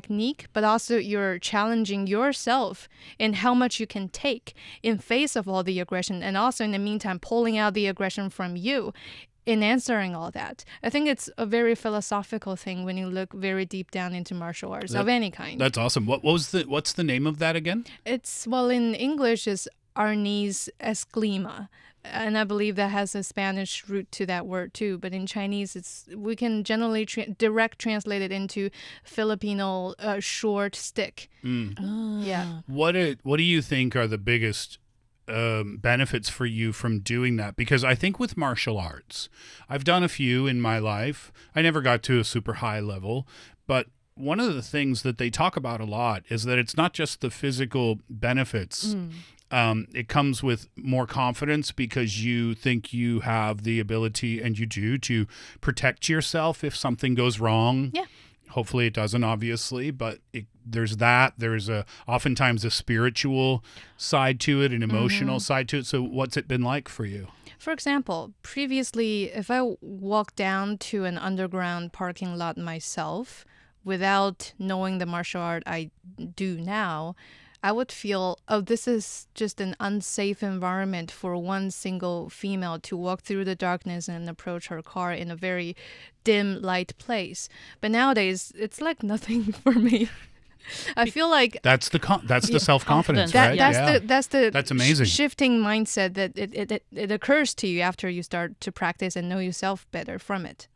technique, but also you're challenging yourself in how much you can take in face of all the aggression, and also in the meantime pulling out the aggression from you in answering all that. I think it's a very philosophical thing when you look very deep down into martial arts of any kind. That's awesome. What's the name of that again? It's, well, in English is arnis esgrima. And I believe that has a Spanish root to that word too. But in Chinese, we can generally direct translate it into Filipino short stick. Yeah. What do you think are the biggest benefits for you from doing that? Because I think with martial arts, I've done a few in my life. I never got to a super high level, but one of the things that they talk about a lot is that it's not just the physical benefits. It comes with more confidence because you think you have the ability, and you do, to protect yourself if something goes wrong. Yeah. Hopefully it doesn't, obviously, but there's that. There's oftentimes a spiritual side to it, an emotional side to it. So what's it been like for you? For example, previously, if I walked down to an underground parking lot myself without knowing the martial art I do now, I would feel, oh, this is just an unsafe environment for one single female to walk through the darkness and approach her car in a very dim light place. But nowadays, it's like nothing for me. I feel like that's the self-confidence, right? That's amazing. Shifting mindset that it occurs to you after you start to practice and know yourself better from it.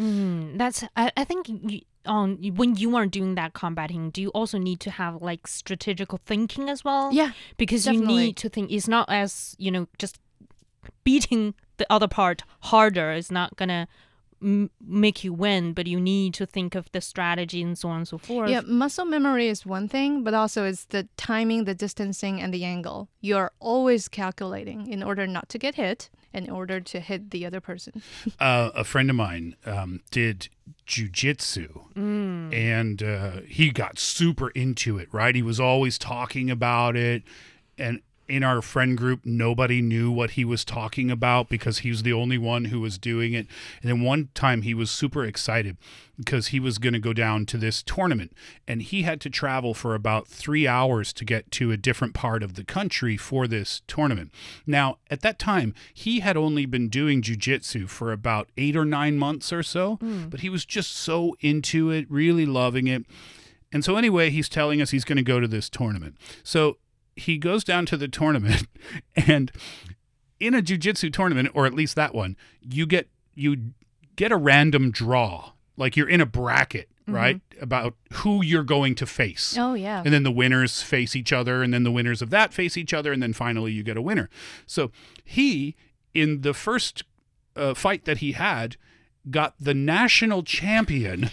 I think when you are doing that combating, do you also need to have like strategical thinking as well? Yeah, because definitely. You need to think. It's not as, just beating the other part harder is not gonna make you win, but you need to think of the strategy and so on and so forth. Yeah, muscle memory is one thing, but also it's the timing, the distancing, and the angle. You're always calculating in order not to get hit, in order to hit the other person. A friend of mine did jiu-jitsu, and he got super into it, right? He was always talking about it, and in our friend group, nobody knew what he was talking about because he was the only one who was doing it. And then one time he was super excited because he was going to go down to this tournament, and he had to travel for about 3 hours to get to a different part of the country for this tournament. Now, at that time, he had only been doing jiu-jitsu for about 8 or 9 months or so, but he was just so into it, really loving it. And so anyway, he's telling us he's going to go to this tournament. So he goes down to the tournament, and in a jiu-jitsu tournament, or at least that one, you get a random draw. Like you're in a bracket, right? About who you're going to face. Oh, yeah. And then the winners face each other, and then the winners of that face each other, and then finally you get a winner. So he, in the first fight that he had, got the national champion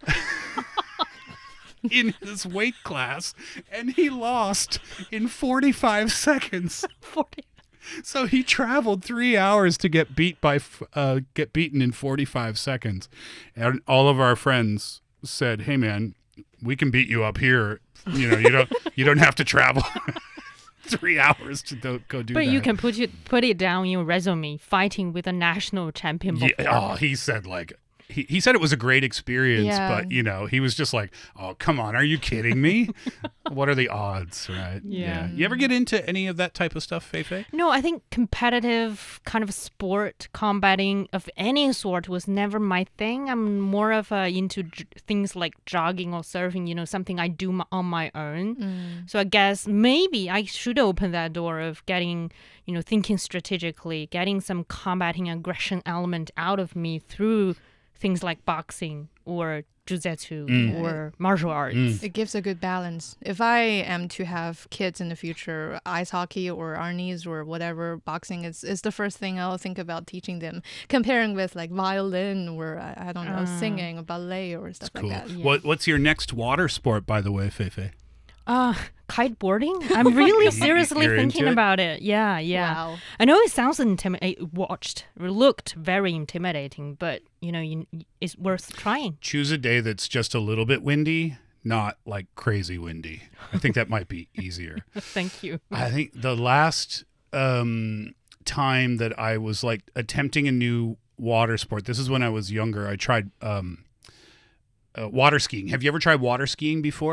in his weight class, and he lost in 45 seconds. 40. So he traveled 3 hours to get beaten in 45 seconds. And all of our friends said, "Hey man, we can beat you up here. You don't have to travel 3 hours to go do that." But you can put it down in your resume, fighting with a national champion before. Yeah, he said like he said it was a great experience, but he was just like, "Oh, come on, are you kidding me? What are the odds, right?" Yeah. You ever get into any of that type of stuff, Feifei? No, I think competitive kind of sport, combating of any sort was never my thing. I'm more of into things like jogging or surfing, something I do on my own. So I guess maybe I should open that door of getting, thinking strategically, getting some combating aggression element out of me through things like boxing or jiu-jitsu or martial arts. It gives a good balance. If I am to have kids in the future, ice hockey or arnis or whatever, boxing is the first thing I'll think about teaching them, comparing with like violin or, I don't know, singing or ballet or stuff like that. Yeah. What's your next water sport, by the way, Feifei? Kiteboarding? I'm really seriously thinking about it. Yeah. Wow. I know it sounds looked very intimidating, but it's worth trying. Choose a day that's just a little bit windy, not like crazy windy. I think that might be easier. Thank you. I think the last time that I was like attempting a new water sport, this is when I was younger. I tried water skiing. Have you ever tried water skiing before?